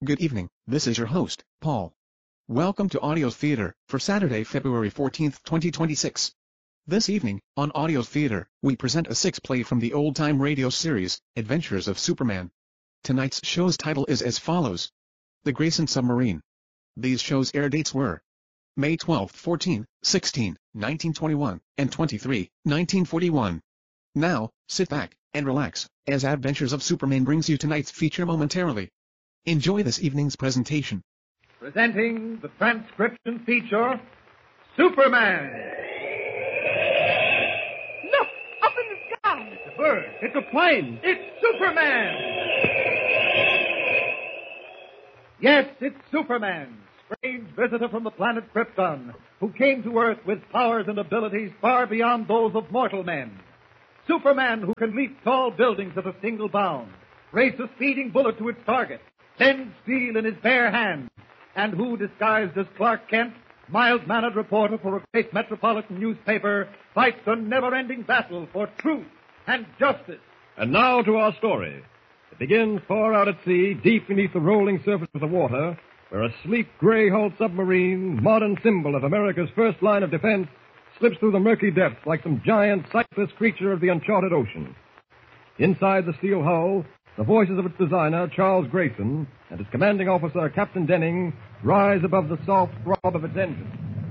Good evening, this is your host, Paul. Welcome to Audio Theater for Saturday, February 14, 2026. This evening, on Audio Theater, we present a six-play from the old-time radio series, Adventures of Superman. Tonight's show's title is as follows: The Grayson Submarine. These shows' air dates were May 12, 14, 16, 1921, and 23, 1941. Now, sit back and relax, as Adventures of Superman brings you tonight's feature momentarily. Enjoy this evening's presentation. Presenting the transcription feature, Superman. Look, up in the sky. It's a bird. It's a plane. It's Superman. Yes, it's Superman, strange visitor from the planet Krypton, who came to Earth with powers and abilities far beyond those of mortal men. Superman, who can leap tall buildings at a single bound, race a speeding bullet to its target, bend steel in his bare hands, and who, disguised as Clark Kent, mild-mannered reporter for a great metropolitan newspaper, fights a never-ending battle for truth and justice. And now to our story. It begins far out at sea, deep beneath the rolling surface of the water, where a sleek gray-hulled submarine, modern symbol of America's first line of defense, slips through the murky depths like some giant, sightless creature of the uncharted ocean. Inside the steel hull, the voices of its designer, Charles Grayson, and its commanding officer, Captain Denning, rise above the soft throb of its engine.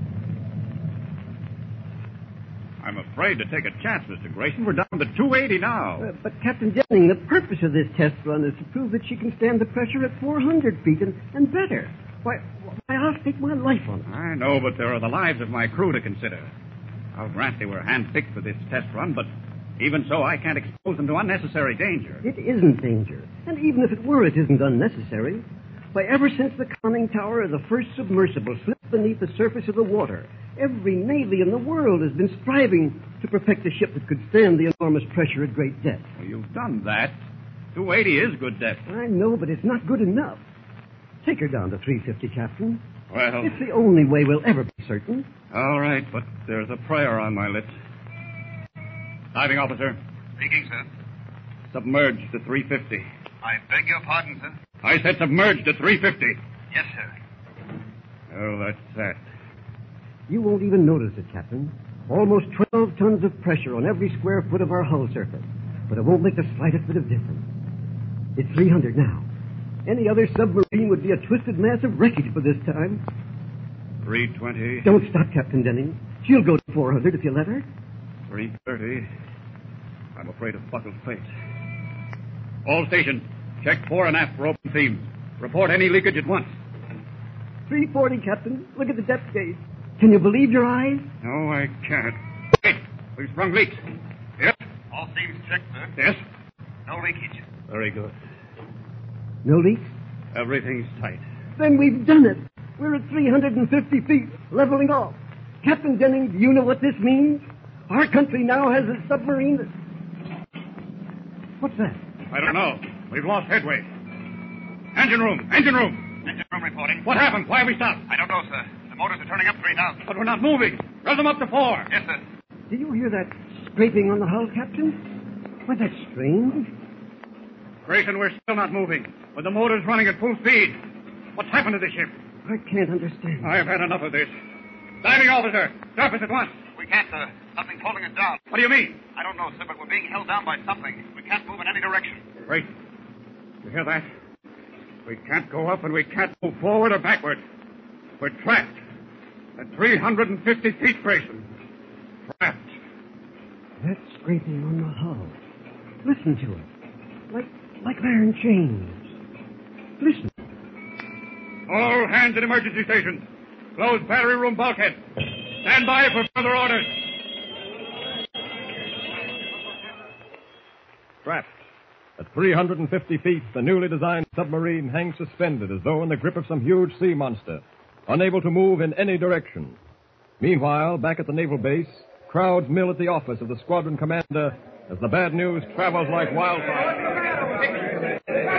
I'm afraid to take a chance, Mr. Grayson. We're down to 280 now. But Captain Denning, the purpose of this test run is to prove that she can stand the pressure at 400 feet and better. Why, I'll stake my life on it. I know, but there are the lives of my crew to consider. I'll grant they were handpicked for this test run, but even so, I can't expose them to unnecessary danger. It isn't danger. And even if it were, it isn't unnecessary. Why, ever since the conning tower of the first submersible slipped beneath the surface of the water, every navy in the world has been striving to perfect a ship that could stand the enormous pressure at great depth. Well, you've done that. 280 is good depth. I know, but it's not good enough. Take her down to 350, Captain. Well, It's the only way we'll ever be certain. all right, but there's a prayer on my lips. Diving officer. Speaking, sir. Submerged to 350. I beg your pardon, sir. I said submerged to 350. Yes, sir. Oh, that's that. You won't even notice it, Captain. Almost 12 tons of pressure on every square foot of our hull surface. But it won't make the slightest bit of difference. It's 300 now. Any other submarine would be a twisted mass of wreckage by this time. 320. Don't stop, Captain Denning. She'll go to 400 if you let her. 330. I'm afraid of buckled fate. All stations, check fore and aft for open seams. Report any leakage at once. 340, Captain. Look at the depth gauge. Can you believe your eyes? No, I can't. Wait, we've sprung leaks. Yes? All seams checked, sir. Yes? No leakage. Very good. No leaks? Everything's tight. Then we've done it. We're at 350 feet, leveling off. Captain Denning, do you know what this means? Our country now has a submarine that... What's that? I don't know. We've lost headway. Engine room! Engine room! Engine room reporting. What happened? Why have we stopped? I don't know, sir. The motors are turning up 3,000. But we're not moving. Rev them up to 4. Yes, sir. Do you hear that scraping on the hull, Captain? Why, that's strange. Grayson, we're still not moving. With the motors running at full speed. What's happened to the ship? I can't understand. I've had enough of this. Diving officer, surface at once. We can't, sir. Something's holding us down. What do you mean? I don't know, sir, but we're being held down by something. We can't move in any direction. Wait. You hear that? We can't go up and we can't move forward or backward. We're trapped. At 350 feet, Grayson. Trapped. That scraping on the hull. Listen to it. Like iron chains. Listen. All hands at emergency stations. Close battery room bulkhead. Stand by for further orders. Trapped. At 350 feet, the newly designed submarine hangs suspended as though in the grip of some huge sea monster, unable to move in any direction. Meanwhile, back at the naval base, crowds mill at the office of the squadron commander as the bad news travels like wildfire.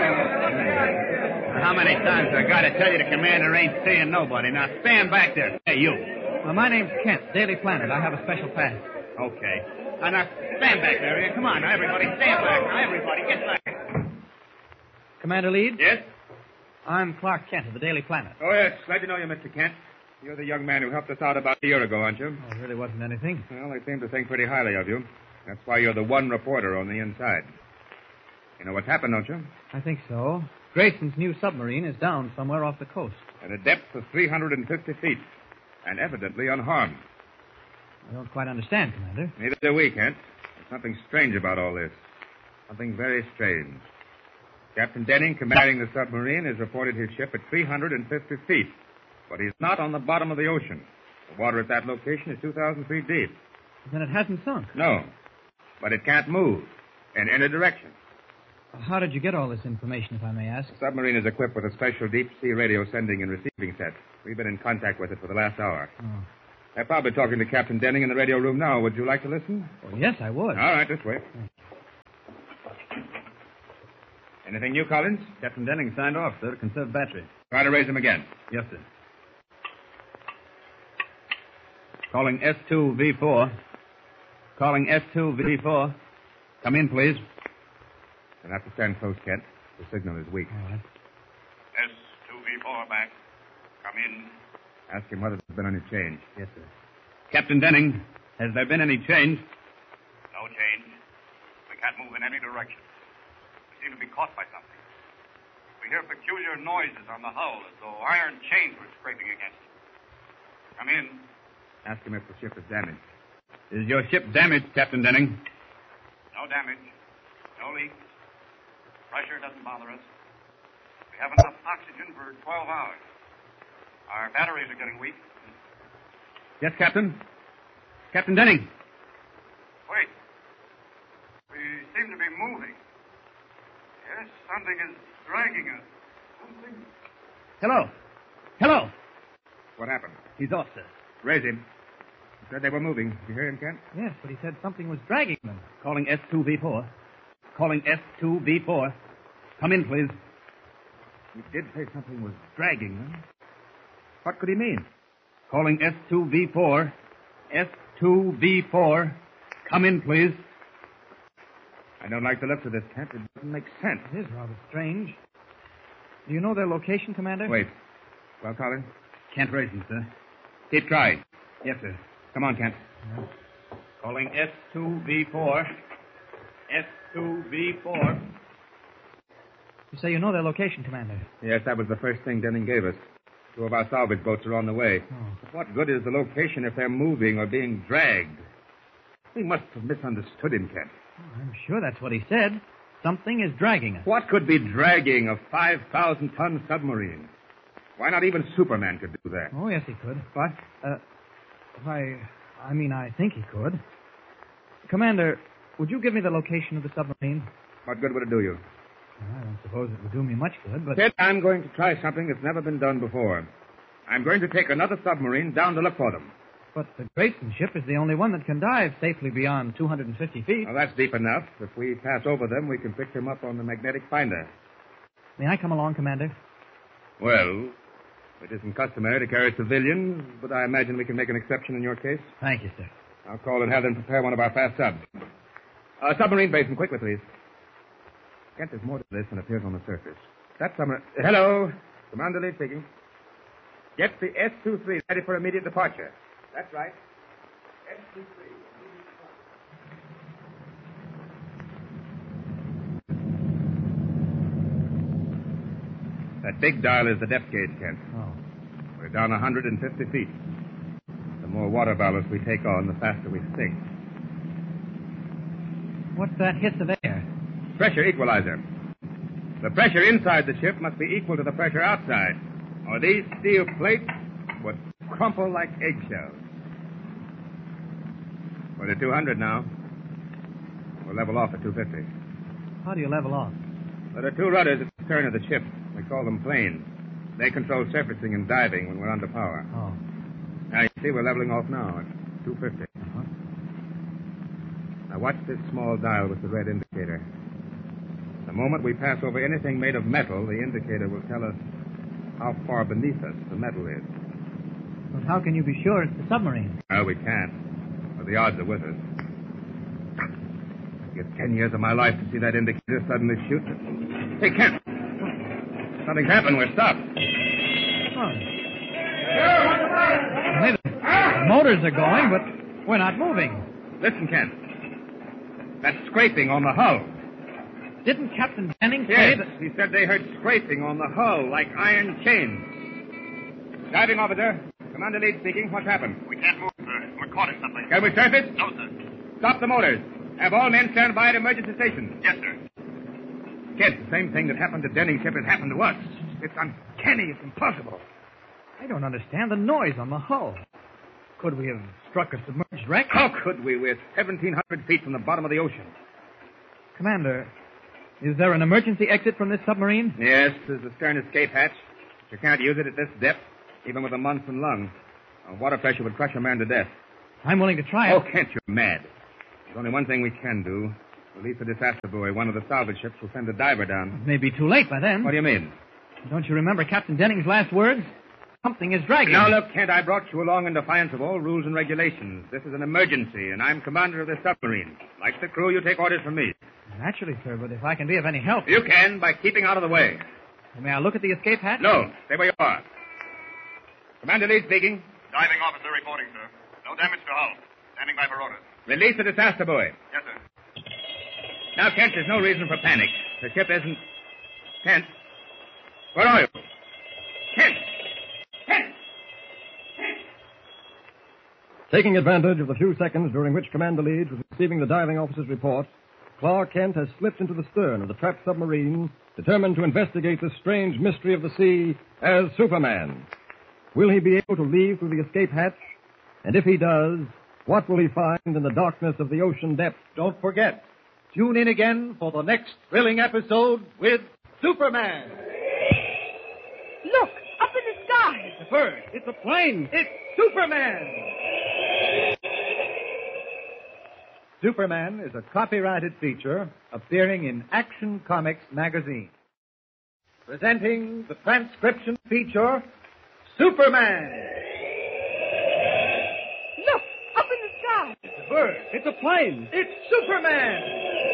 How many times I got to tell you the commander ain't seeing nobody? Now stand back there. Hey, you. Well, my name's Kent, Daily Planet. I have a special pass. Okay. Now stand back there. Come on, now, everybody. Stand back. Now, everybody, get back. Commander Leeds? Yes? I'm Clark Kent of the Daily Planet. Oh, yes. Glad to know you, Mr. Kent. You're the young man who helped us out about a year ago, aren't you? Oh, it really wasn't anything. Well, they seem to think pretty highly of you. That's why you're the one reporter on the inside. You know what's happened, don't you? I think so. Grayson's new submarine is down somewhere off the coast. At a depth of 350 feet, and evidently unharmed. I don't quite understand, Commander. Neither do we, Kent. There's something strange about all this. Something very strange. Captain Denning, commanding the submarine, has reported his ship at 350 feet. But he's not on the bottom of the ocean. The water at that location is 2,000 feet deep. Then it hasn't sunk. No. But it can't move in any direction. How did you get all this information, if I may ask? The submarine is equipped with a special deep-sea radio sending and receiving set. We've been in contact with it for the last hour. Oh. They're probably talking to Captain Denning in the radio room now. Would you like to listen? Well, yes, I would. All right, this way. Anything new, Collins? Captain Denning signed off, sir, to conserve battery. Try to raise him again. Yes, sir. Calling S2V4. Calling S2V4. Come in, please. You'll have to stand close, Kent. The signal is weak. All right. S2V4 back. Come in. Ask him whether there's been any change. Yes, sir. Captain Denning, has there been any change? No change. We can't move in any direction. We seem to be caught by something. We hear peculiar noises on the hull as though iron chains were scraping against it. Come in. Ask him if the ship is damaged. Is your ship damaged, Captain Denning? No damage. No leaks. Pressure doesn't bother us. We have enough oxygen for 12 hours. Our batteries are getting weak. Yes, Captain. Captain Denning. Wait. We seem to be moving. Yes, something is dragging us. Something. Hello. Hello. What happened? He's off, sir. Raise him. He said they were moving. Did you hear him, Kent? Yes, but he said something was dragging them. Calling S2V4. Calling S2V4. Come in, please. He did say something was dragging them. What could he mean? Calling S2V4. S2V4. Come in, please. I don't like the looks of this, Kent. It doesn't make sense. It is rather strange. Do you know their location, Commander? Wait. Well, Collins? Can't raise him, sir. Keep trying. Yes, sir. Come on, Kent. Yeah. Calling S2V4. S2V4. You say you know their location, Commander? Yes, that was the first thing Denning gave us. 2 of our salvage boats are on the way. Oh. But what good is the location if they're moving or being dragged? We must have misunderstood him, Kent. Oh, I'm sure that's what he said. Something is dragging us. What could be dragging a 5,000-ton submarine? Why not even Superman could do that? Oh, yes, he could. What? I think he could. Commander, would you give me the location of the submarine? What good would it do you? I don't suppose it would do me much good, but... Ted, I'm going to try something that's never been done before. I'm going to take another submarine down to look for them. But the Grayson ship is the only one that can dive safely beyond 250 feet. Well, that's deep enough. If we pass over them, we can pick them up on the magnetic finder. May I come along, Commander? Well, it isn't customary to carry civilians, but I imagine we can make an exception in your case. Thank you, sir. I'll call and have them prepare one of our fast subs. Submarine basin, quickly, please. Kent, there's more to this than appears on the surface. That submarine... Hello. Commander Lee speaking. Get the S-23 ready for immediate departure. That's right. S-23. That big dial is the depth gauge, Kent. Oh. We're down 150 feet. The more water ballast we take on, the faster we sink. What's that hiss of air? Pressure equalizer. The pressure inside the ship must be equal to the pressure outside, or these steel plates would crumple like eggshells. We're at 200 now. We'll level off at 250. How do you level off? There are 2 rudders at the stern of the ship. We call them planes. They control surfacing and diving when we're under power. Oh. Now, you see, we're leveling off now at 250. Uh-huh. Now, watch this small dial with the red indicator. The moment we pass over anything made of metal, the indicator will tell us how far beneath us the metal is. But how can you be sure it's the submarine? Well, we can't. Well, the odds are with us. I'd give 10 years of my life to see that indicator suddenly shoot. Hey, Kent! Something's happened. We're stopped. Maybe the motors are going, but we're not moving. Listen, Kent. That's scraping on the hull. Didn't Captain Jennings say Yes, that... he said they heard scraping on the hull like iron chains. Diving officer, Commander Leeds speaking. What's happened? We can't move, sir. We're caught in something. Can we surface? No, sir. Stop the motors. Have all men stand by at emergency stations. Yes, sir. Kent, the same thing that happened to Denning's ship has happened to us. It's uncanny. It's impossible. I don't understand the noise on the hull. Could we have struck a submerged wreck? How could we? We're 1,700 feet from the bottom of the ocean. Commander, is there an emergency exit from this submarine? Yes, there's the stern escape hatch. You can't use it at this depth, even with a Munson lung. Water pressure would crush a man to death. I'm willing to try it. Oh, Kent, you're mad. There's only one thing we can do. Release the disaster buoy. One of the salvage ships will send a diver down. It may be too late by then. What do you mean? Don't you remember Captain Denning's last words? Something is dragging. Now, look, Kent, I brought you along in defiance of all rules and regulations. This is an emergency, and I'm commander of this submarine. Like the crew, you take orders from me. Naturally, sir, but if I can be of any help... You can, by keeping out of the way. May I look at the escape hatch? No, stay where you are. Commander Lee speaking. Diving officer reporting, sir. No damage to hull. Standing by for orders. Release the disaster buoy. Yes, sir. Now, Kent, there's no reason for panic. The ship isn't... Kent? Where are you? Kent! Kent! Taking advantage of the few seconds during which Commander Leeds was receiving the diving officer's report, Clark Kent has slipped into the stern of the trapped submarine, determined to investigate the strange mystery of the sea as Superman. Will he be able to leave through the escape hatch? And if he does, what will he find in the darkness of the ocean depths? Don't forget, tune in again for the next thrilling episode with Superman. Look, up in the sky. It's a bird. It's a plane. It's Superman. Superman is a copyrighted feature appearing in Action Comics magazine. Presenting the transcription feature, Superman. Look, up in the sky. It's a bird. It's a plane. It's Superman.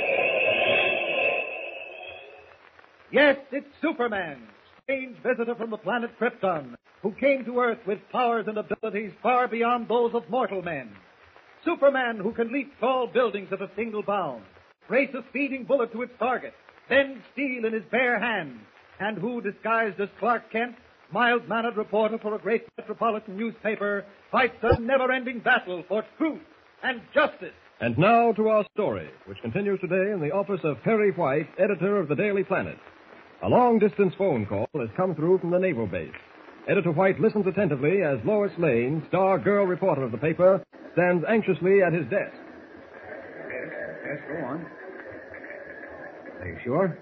Yes, it's Superman, strange visitor from the planet Krypton, who came to Earth with powers and abilities far beyond those of mortal men. Superman who can leap tall buildings at a single bound, race a speeding bullet to its target, bend steel in his bare hands, and who, disguised as Clark Kent, mild-mannered reporter for a great metropolitan newspaper, fights a never-ending battle for truth and justice. And now to our story, which continues today in the office of Perry White, editor of the Daily Planet. A long-distance phone call has come through from the naval base. Editor White listens attentively as Lois Lane, star girl reporter of the paper, stands anxiously at his desk. Yes, go on. Are you sure?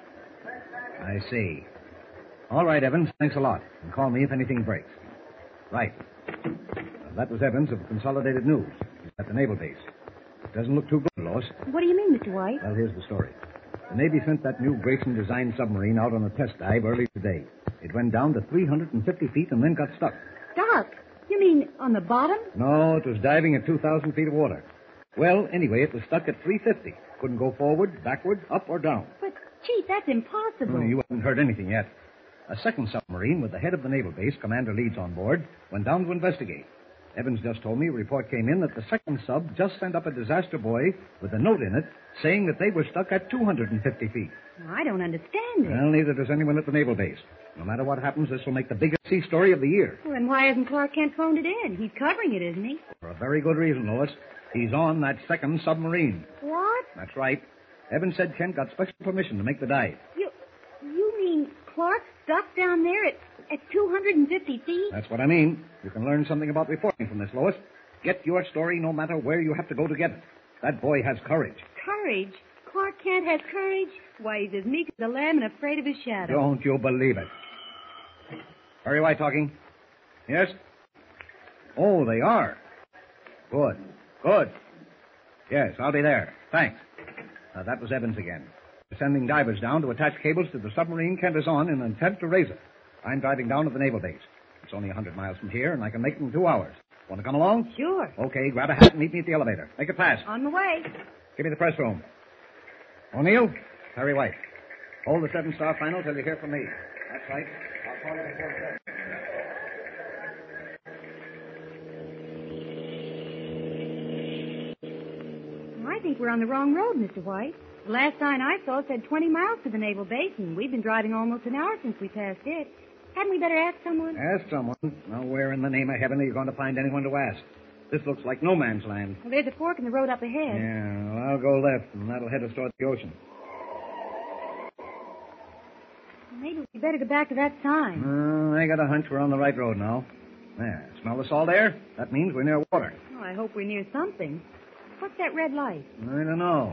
I see. All right, Evans, thanks a lot. And call me if anything breaks. Right. That was Evans of Consolidated News. He's at the naval base. It doesn't look too good, Lois. What do you mean, Mr. White? Well, here's the story. The Navy sent that new Grayson-designed submarine out on a test dive early today. It went down to 350 feet and then got stuck. Stuck? You mean on the bottom? No, it was diving at 2,000 feet of water. Well, anyway, it was stuck at 350. Couldn't go forward, backward, up, or down. But, Chief, that's impossible. You haven't heard anything yet. A second submarine with the head of the naval base, Commander Leeds, on board, went down to investigate. Evans just told me a report came in that the second sub just sent up a disaster buoy with a note in it saying that they were stuck at 250 feet. I don't understand it. Well, neither does anyone at the naval base. No matter what happens, this will make the biggest sea story of the year. Well, then why hasn't Clark Kent phoned it in? He's covering it, isn't he? For a very good reason, Lois. He's on that second submarine. What? That's right. Evans said Kent got special permission to make the dive. You mean Clark's stuck down there at 250 feet? That's what I mean. You can learn something about reporting from this, Lois. Get your story no matter where you have to go to get it. That boy has courage. Courage? Clark Kent has courage? Why, he's as meek as a lamb and afraid of his shadow. Don't you believe it? Perry White talking. Yes? Oh, they are. Good. Good. Yes, I'll be there. Thanks. That was Evans again. We're sending divers down to attach cables to the submarine Kent is on in an attempt to raise it. I'm driving down to the naval base. It's only 100 miles from here, and I can make it in 2 hours. Want to come along? Sure. Okay, grab a hat and meet me at the elevator. Make it fast. On the way. Give me the press room. O'Neill, Perry White. Hold the 7-star final till you hear from me. That's right. I'll call you before 7. I think we're on the wrong road, Mr. White. The last sign I saw said 20 miles to the naval base, and we've been driving almost an hour since we passed it. Hadn't we better ask someone? Ask someone? Now, where in the name of heaven are you going to find anyone to ask? This looks like no man's land. Well, there's a fork in the road up ahead. Yeah, well, I'll go left, and that'll head us toward the ocean. Maybe we'd better go back to that sign. I got a hunch we're on the right road now. There, smell the salt air? That means we're near water. Oh, I hope we're near something. What's that red light? I don't know.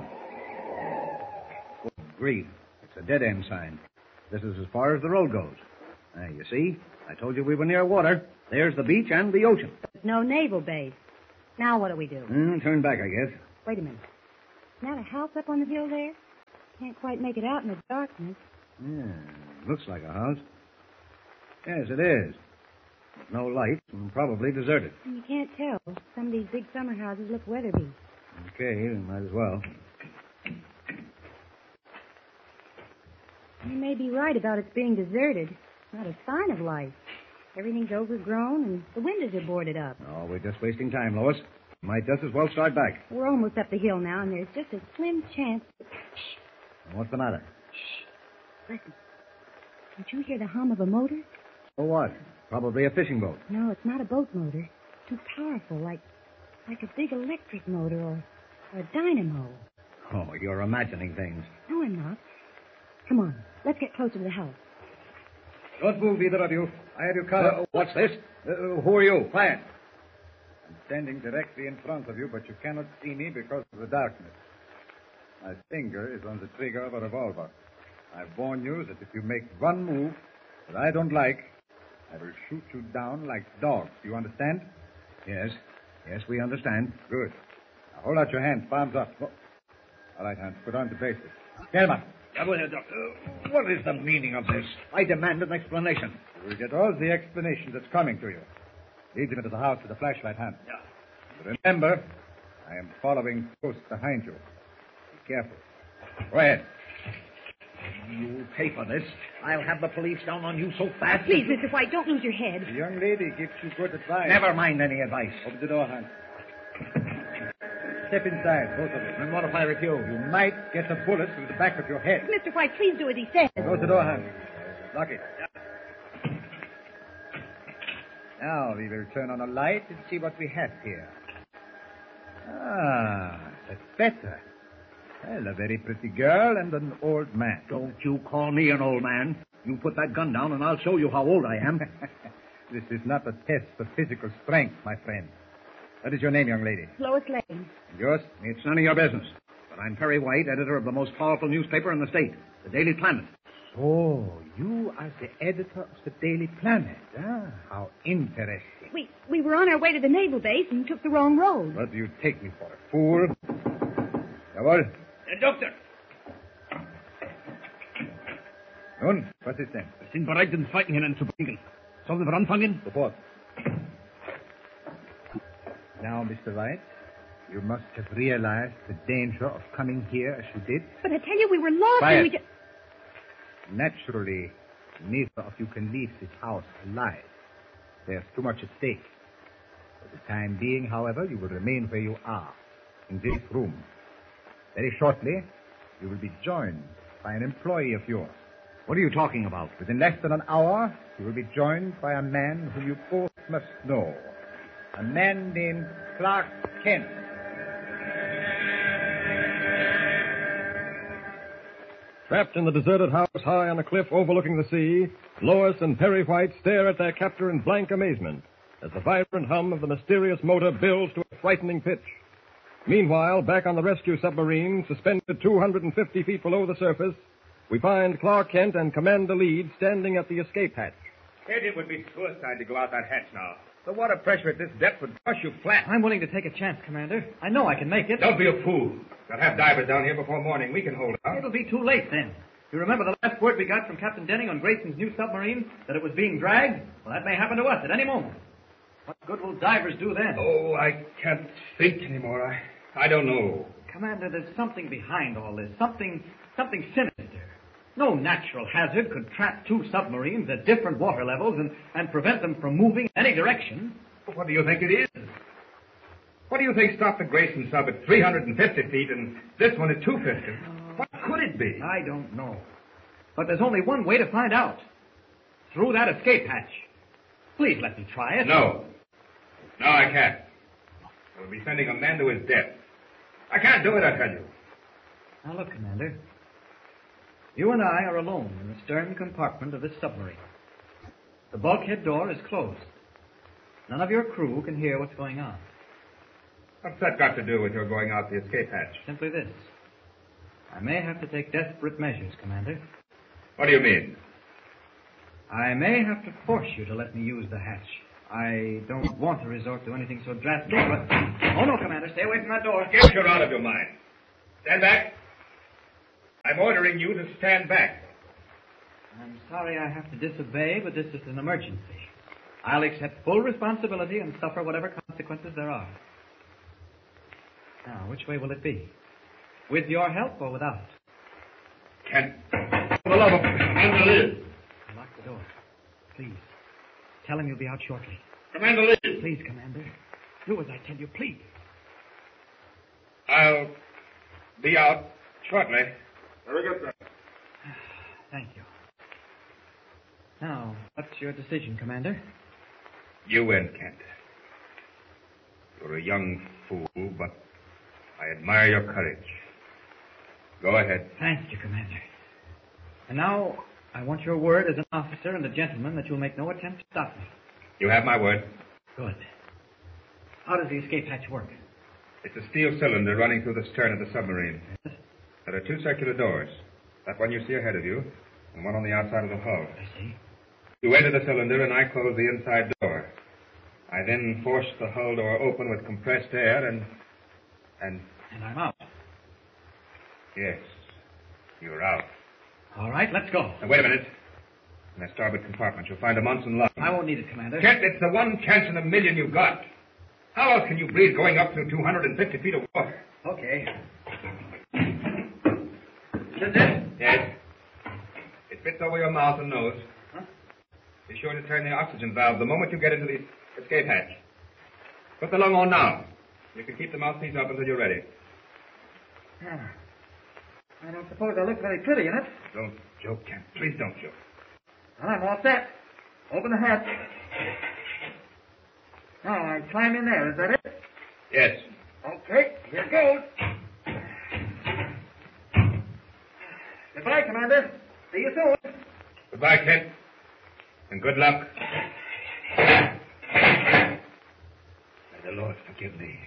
Good grief. It's a dead-end sign. This is as far as the road goes. There, you see? I told you we were near water. There's the beach and the ocean. There's no naval base. Now what do we do? Turn back, I guess. Wait a minute. Isn't that a house up on the hill there? Can't quite make it out in the darkness. Yeah, looks like a house. Yes, it is. No lights and probably deserted. You can't tell. Some of these big summer houses look weather-beat. Okay, might as well. You may be right about its being deserted. Not a sign of life. Everything's overgrown and the windows are boarded up. Oh, we're just wasting time, Lois. Might just as well start back. We're almost up the hill now, and there's just a slim chance. Shh. What's the matter? Shh. Listen. Don't you hear the hum of a motor? Oh, what? Probably a fishing boat. No, it's not a boat motor. Too powerful, like a big electric motor or a dynamo. Oh, you're imagining things. No, I'm not. Come on, let's get closer to the house. Don't move, either of you. I have you covered. What's this? Who are you? Quiet. I'm standing directly in front of you, but you cannot see me because of the darkness. My finger is on the trigger of a revolver. I warn you that if you make one move that I don't like, I will shoot you down like dogs. Do you understand? Yes. Yes, we understand. Good. Now hold out your hands, palms up. Oh. All right, Hans, put on the bracelet. Gentlemen. What is the meaning of this? I demand an explanation. You will get all the explanation that's coming to you. Lead them into the house with a flashlight, Hans. Yeah. Remember, I am following close behind you. Be careful. Go ahead. You pay for this. I'll have the police down on you so fast. Please, Mr. White, don't lose your head. The young lady gives you good advice. Never mind any advice. Open the door, Hans. Step inside, both of you. And what if I refuse? You might get a bullet through the back of your head. Mr. White, please do as he says. Close the door, Hans. Lock it. Now we will turn on a light and see what we have here. Ah, that's better. Well, a very pretty girl and an old man. Don't you call me an old man. You put that gun down and I'll show you how old I am. This is not a test for physical strength, my friend. What is your name, young lady? Lois Lane. Yours? It's none of your business. But I'm Perry White, editor of the most powerful newspaper in the state, the Daily Planet. Oh, you are the editor of the Daily Planet. Ah, how interesting. We were on our way to the naval base and took the wrong road. What do you take me for, a fool? Jawohl. Doctor. Nun, was ist denn? Wir sind bereit, den zweiten hineinzubringen. Sollen wir anfangen? Sofort. Now, Mr. White, you must have realized the danger of coming here as you did. But I tell you, we were lost Quiet. and we just... Naturally, neither of you can leave this house alive. There's too much at stake. For the time being, however, you will remain where you are, in this room. Very shortly, you will be joined by an employee of yours. What are you talking about? Within less than an hour, you will be joined by a man whom you both must know. A man named Clark Kent. Trapped in the deserted house high on a cliff overlooking the sea, Lois and Perry White stare at their captor in blank amazement as the vibrant hum of the mysterious motor builds to a frightening pitch. Meanwhile, back on the rescue submarine, suspended 250 feet below the surface, we find Clark Kent and Commander Leeds standing at the escape hatch. It would be suicide to go out that hatch now. The water pressure at this depth would crush you flat. I'm willing to take a chance, Commander. I know I can make it. Don't be a fool. They'll have divers down here before morning. We can hold out. It'll be too late then. You remember the last word we got from Captain Denning on Grayson's new submarine? That it was being dragged? Well, that may happen to us at any moment. What good will divers do then? Oh, I can't think anymore. I don't know. Commander, there's something behind all this. Something sinister. No natural hazard could trap two submarines at different water levels and prevent them from moving in any direction. What do you think it is? What do you think stopped the Grayson sub at 350 feet and this one at 250? What could it be? I don't know. But there's only one way to find out. Through that escape hatch. Please let me try it. No. No, I can't. We'll be sending a man to his death. I can't do it, I tell you. Now look, Commander. You and I are alone in the stern compartment of this submarine. The bulkhead door is closed. None of your crew can hear what's going on. What's that got to do with your going out the escape hatch? Simply this. I may have to take desperate measures, Commander. What do you mean? I may have to force you to let me use the hatch. I don't want to resort to anything so drastic, but... Oh, no, Commander, stay away from that door. Get you out of your mind. Stand back. I'm ordering you to stand back. I'm sorry I have to disobey, but this is an emergency. I'll accept full responsibility and suffer whatever consequences there are. Now, which way will it be? With your help or without? Kent, for the love of Commander Liz. Lock the door. Please. Tell him you'll be out shortly. Commander Liz. Please, Commander. Do as I tell you, please. I'll be out shortly. Very good, sir. Thank you. Now, what's your decision, Commander? You win, Kent. You're a young fool, but I admire your courage. Go ahead. Thank you, Commander. And now, I want your word as an officer and a gentleman that you'll make no attempt to stop me. You have my word. Good. How does the escape hatch work? It's a steel cylinder running through the stern of the submarine. Yes? There are two circular doors. That one you see ahead of you, and one on the outside of the hull. I see. You enter the cylinder, and I close the inside door. I then force the hull door open with compressed air, and I'm out. Yes, you're out. All right, let's go. Now, wait a minute. In that starboard compartment, you'll find a Munson lung. I won't need it, Commander. Kent, it's the one chance in a million you've got. How else can you breathe going up through 250 feet of water? Okay. Is this? Yes. It fits over your mouth and nose. Huh? Be sure to turn the oxygen valve the moment you get into the escape hatch. Put the lung on now. You can keep the mouthpiece up until you're ready. Yeah. I don't suppose I look very pretty in it. Don't joke, Kent. Please don't joke. Well, I'm all set. Open the hatch. Now, I climb in there. Is that it? Yes. Okay, here goes. Goodbye, Commander. See you soon. Goodbye, Kent. And good luck. May the Lord forgive thee.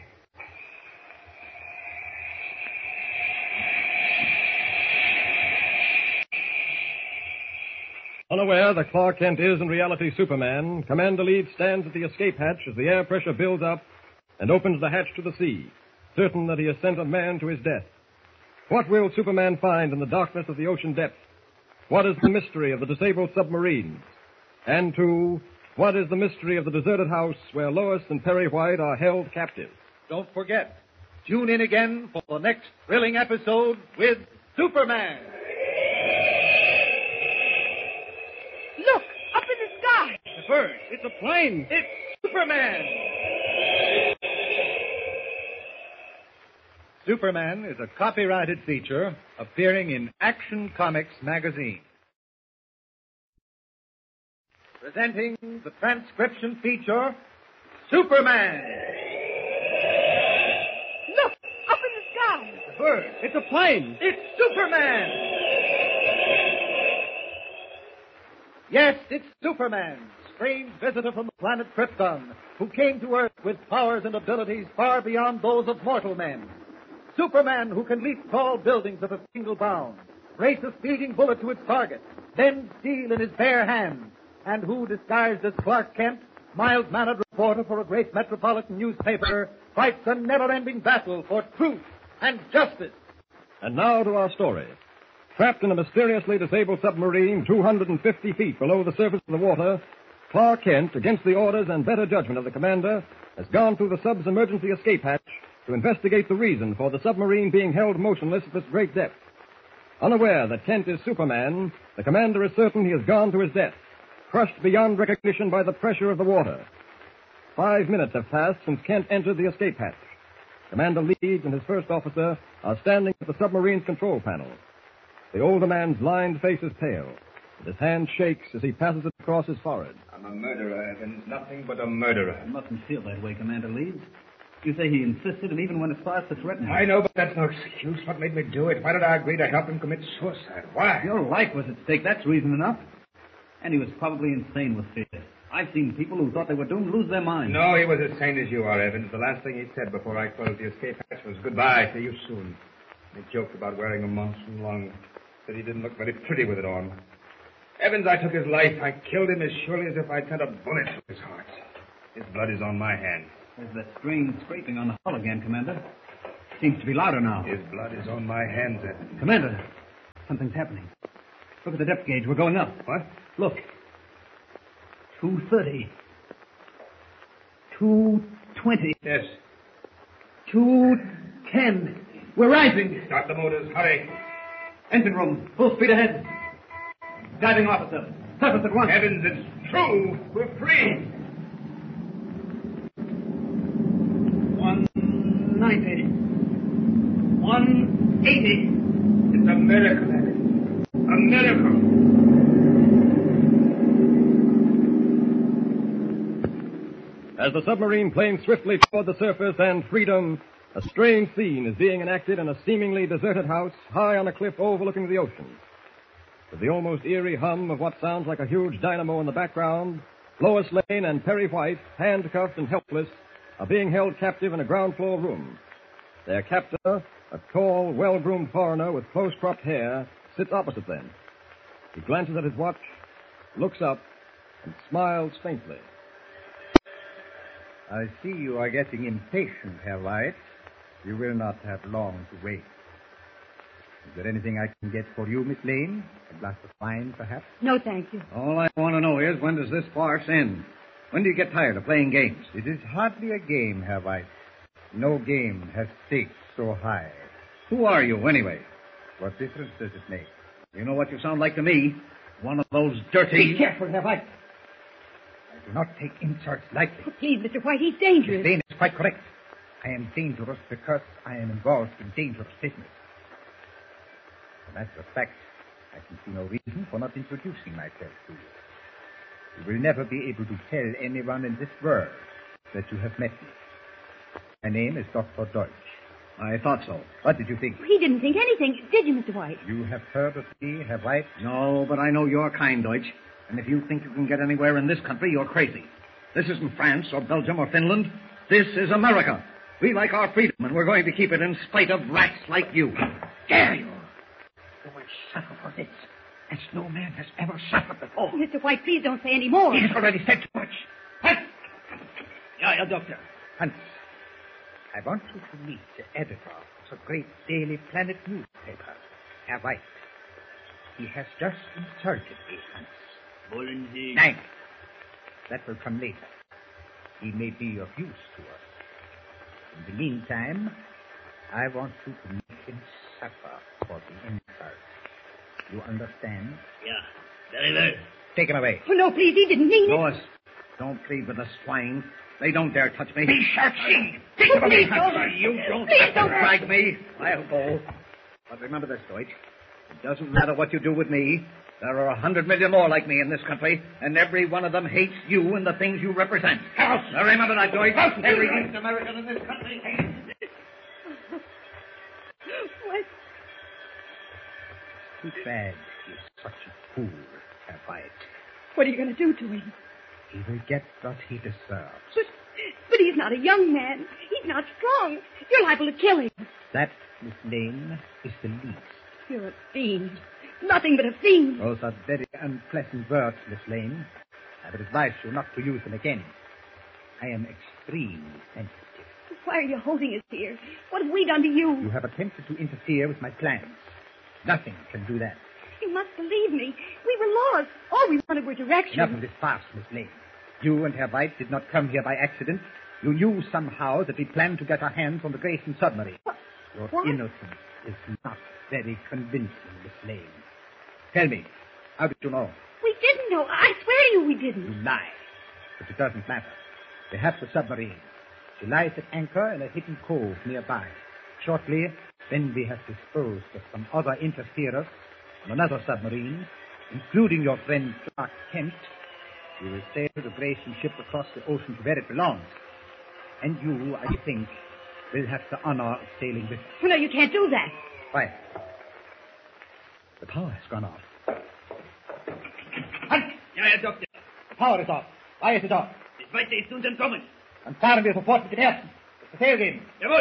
Unaware that Clark Kent is in reality Superman, Commander Leeds stands at the escape hatch as the air pressure builds up and opens the hatch to the sea, certain that he has sent a man to his death. What will Superman find in the darkness of the ocean depths? What is the mystery of the disabled submarines? And two, what is the mystery of the deserted house where Lois and Perry White are held captive? Don't forget, tune in again for the next thrilling episode with Superman. Look, up in the sky. It's a bird. It's a plane. It's Superman. Superman is a copyrighted feature appearing in Action Comics magazine. Presenting the transcription feature, Superman. Look, up in the sky. It's a bird. It's a plane. It's Superman. Yes, it's Superman, strange visitor from the planet Krypton, who came to Earth with powers and abilities far beyond those of mortal men. Superman, who can leap tall buildings at a single bound, race a speeding bullet to its target, bend steel in his bare hands, and who, disguised as Clark Kent, mild-mannered reporter for a great metropolitan newspaper, fights a never-ending battle for truth and justice. And now to our story. Trapped in a mysteriously disabled submarine 250 feet below the surface of the water, Clark Kent, against the orders and better judgment of the commander, has gone through the sub's emergency escape hatch to investigate the reason for the submarine being held motionless at this great depth. Unaware that Kent is Superman, the commander is certain he has gone to his death, crushed beyond recognition by the pressure of the water. 5 minutes have passed since Kent entered the escape hatch. Commander Leeds and his first officer are standing at the submarine's control panel. The older man's lined face is pale, and his hand shakes as he passes it across his forehead. I'm a murderer, Evans. Nothing but a murderer. You mustn't feel that way, Commander Leeds. You say he insisted and even went as far as to threaten him. I know, but that's no excuse. What made me do it? Why did I agree to help him commit suicide? Why? Your life was at stake. That's reason enough. And he was probably insane with fear. I've seen people who thought they were doomed lose their minds. No, he was as sane as you are, Evans. The last thing he said before I closed the escape hatch was goodbye. See you soon. He joked about wearing a monsoon lung. Said he didn't look very pretty with it on. Evans, I took his life. I killed him as surely as if I'd sent a bullet through his heart. His blood is on my hands. There's that strange scraping on the hull again, Commander. Seems to be louder now. His blood is on my hands, Evans. Commander, something's happening. Look at the depth gauge. We're going up. What? Look. 230. 220. Yes. 210. We're rising. Start the motors. Hurry. Engine room. Full speed ahead. Diving officer. Surface at once. Evans, it's true. We're free. 190. 180. It's a miracle, Evans. A miracle. As the submarine planes swiftly toward the surface and freedom, a strange scene is being enacted in a seemingly deserted house high on a cliff overlooking the ocean. With the almost eerie hum of what sounds like a huge dynamo in the background, Lois Lane and Perry White, handcuffed and helpless, are being held captive in a ground-floor room. Their captor, a tall, well-groomed foreigner with close-cropped hair, sits opposite them. He glances at his watch, looks up, and smiles faintly. I see you are getting impatient, Herr White. You will not have long to wait. Is there anything I can get for you, Miss Lane? A glass of wine, perhaps? No, thank you. All I want to know is, when does this farce end? When do you get tired of playing games? It is hardly a game, Herr White. No game has stakes so high. Who are you, anyway? What difference does it make? You know what you sound like to me. One of those dirty... Be careful, Herr White. I do not take insults lightly. Oh, please, Mr. White, he's dangerous. Miss Lane is quite correct. I am dangerous because I am involved in dangerous business. As a matter of fact, I can see no reason for not introducing myself to you. You will never be able to tell anyone in this world that you have met me. My name is Dr. Deutsch. I thought so. What did you think? He didn't think anything, did you, Mr. White? You have heard of me, Herr White? No, but I know your kind, Deutsch. And if you think you can get anywhere in this country, you're crazy. This isn't France or Belgium or Finland. This is America. We like our freedom, and we're going to keep it in spite of rats like you. Dare you! You will suffer for this, as no man has ever suffered before. Mr. White, please don't say any more. He has already said too much. Hans! Yeah, Doctor. Hans, I want you to meet the editor of the great Daily Planet newspaper, Herr White. He has just insulted me, Hans. Wollen Sie... Thanks. That will come later. He may be of use to us. In the meantime, I want you to make him suffer for the insult. You understand? Yeah, very well. Take him away. Oh, no, please, he didn't mean it. Lois, don't plead with the swine. They don't dare touch me. He shall see. Take him away, Please Hans. don't. You don't Please have to don't. drag me. I'll go. But remember this, Deutsch. It doesn't matter what you do with me. There are 100 million more like me in this country, and every one of them hates you and the things you represent. Now remember that, Deutsch. Every East American in this country hates you. What? Too bad he's such a fool, Herr White. What are you going to do to him? He will get what he deserves. But he's not a young man. He's not strong. You're liable to kill him. That, Miss Lane, is the least. You're a fiend. Nothing but a fiend. Those are very unpleasant words, Miss Lane. I would advise you not to use them again. I am extremely sensitive. Why are you holding us here? What have we done to you? You have attempted to interfere with my plans. Nothing can do that. You must believe me. We were lost. All we wanted were directions. Enough of this farce, Miss Lane. You and Herr White did not come here by accident. You knew somehow that we planned to get our hands on the Grayson submarine. What? Your What? innocence is not very convincing, Miss Lane. Tell me, how did you know? We didn't know. I swear to you we didn't. You lie. But it doesn't matter. We have the submarine. She lies at anchor in a hidden cove nearby. Shortly, when we have disposed of some other interferers on another submarine, including your friend Clark Kent, we will sail the Grayson ship across the ocean to where it belongs. And you, I think, will have the honor of sailing with us. Well, no, you can't do that. Quiet. The power has gone off. Halt! Ja, Herr Doktor. The power is off. Why is it off? Das Weite ist uns entkommen. Dann fahren wir sofort mit dem ersten. Das Befehl geben. Jawohl.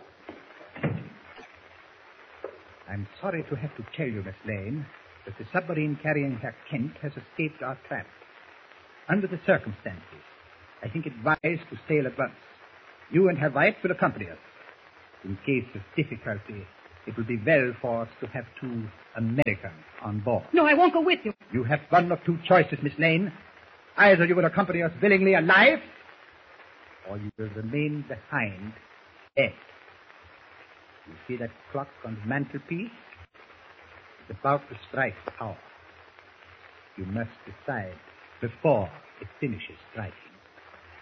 I'm sorry to have to tell you, Miss Lane, that the submarine carrying Herr Kent has escaped our trap. Under the circumstances, I think it wise to sail at once. You and Herr White will accompany us. In case of difficulty, it will be well for us to have 2 Americans on board. No, I won't go with you. You have one of 2 choices, Miss Lane. Either you will accompany us willingly alive, or you will remain behind dead. You see that clock on the mantelpiece? It's about to strike the hour. You must decide before it finishes striking.